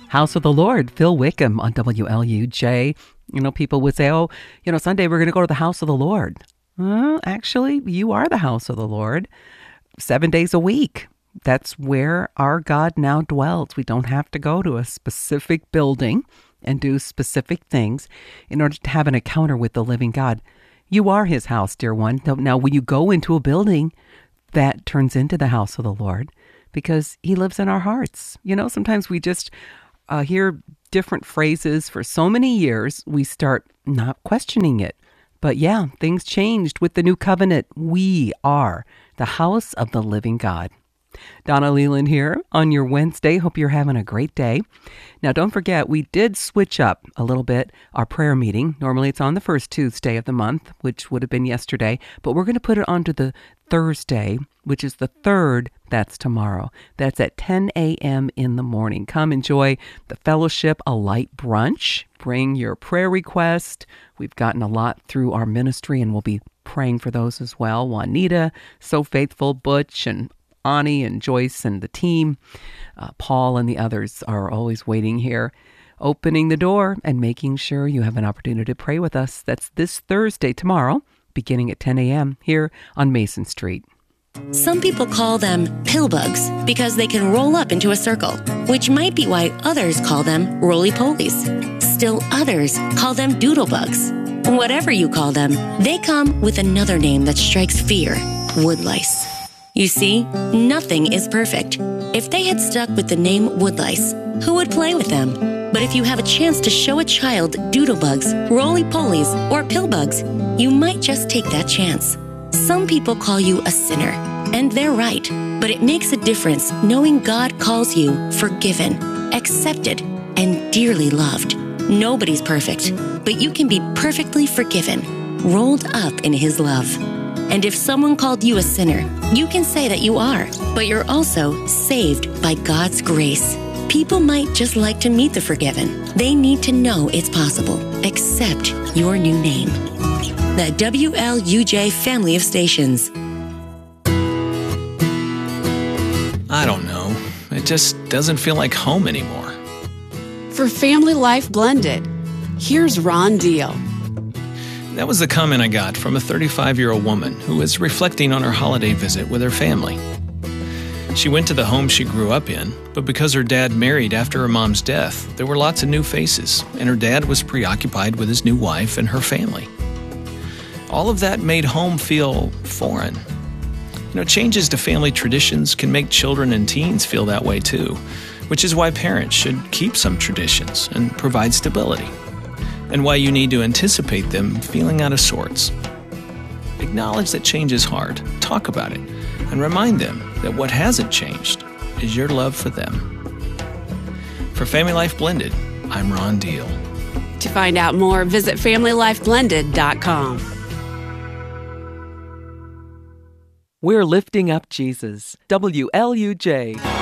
House of the Lord, Phil Wickham on WLUJ. People would say, Sunday we're going to go to the house of the Lord. Well, actually, you are the house of the Lord 7 days a week. That's where our God now dwells. We don't have to go to a specific building and do specific things in order to have an encounter with the living God. You are his house, dear one. Now, when you go into a building, that turns into the house of the Lord because he lives in our hearts. Sometimes we just hear different phrases for so many years, we start not questioning it. But yeah, things changed with the new covenant. We are the house of the living God. Donna Leland here on your Wednesday. Hope you're having a great day. Now, don't forget, we did switch up a little bit our prayer meeting. Normally, it's on the first Tuesday of the month, which would have been yesterday. But we're going to put it onto the Thursday, which is the 3rd. That's tomorrow. That's at 10 a.m. in the morning. Come enjoy the fellowship, a light brunch. Bring your prayer request. We've gotten a lot through our ministry, and we'll be praying for those as well. Juanita, so faithful, Butch, and Ani and Joyce and the team, Paul and the others are always waiting here, opening the door and making sure you have an opportunity to pray with us. That's this Thursday, tomorrow, beginning at 10 a.m. here on Mason Street. Some people call them pill bugs because they can roll up into a circle, which might be why others call them roly-polies. Still others call them doodle bugs. Whatever you call them, they come with another name that strikes fear: woodlice. You see, nothing is perfect. If they had stuck with the name woodlice, who would play with them? But if you have a chance to show a child doodlebugs, roly-polies, or pill bugs, you might just take that chance. Some people call you a sinner, and they're right. But it makes a difference knowing God calls you forgiven, accepted, and dearly loved. Nobody's perfect, but you can be perfectly forgiven, rolled up in his love. And if someone called you a sinner, you can say that you are, but you're also saved by God's grace. People might just like to meet the forgiven. They need to know it's possible. Accept your new name. The WLUJ family of stations. I don't know. It just doesn't feel like home anymore. For Family Life Blended, here's Ron Deal. That was the comment I got from a 35-year-old woman who was reflecting on her holiday visit with her family. She went to the home she grew up in, but because her dad married after her mom's death, there were lots of new faces, and her dad was preoccupied with his new wife and her family. All of that made home feel foreign. Changes to family traditions can make children and teens feel that way too, which is why parents should keep some traditions and provide stability, and why you need to anticipate them feeling out of sorts. Acknowledge that change is hard, talk about it, and remind them that what hasn't changed is your love for them. For Family Life Blended, I'm Ron Deal. To find out more, visit FamilyLifeBlended.com. We're lifting up Jesus. WLUJ.